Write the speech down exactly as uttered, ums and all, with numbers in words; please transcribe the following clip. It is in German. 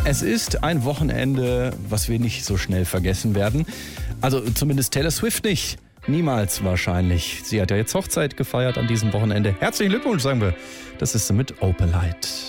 Es ist ein Wochenende, was wir nicht so schnell vergessen werden. Also zumindest Taylor Swift nicht. Niemals wahrscheinlich. Sie hat ja jetzt Hochzeit gefeiert an diesem Wochenende. Herzlichen Glückwunsch, sagen wir. Das ist mit Opalite.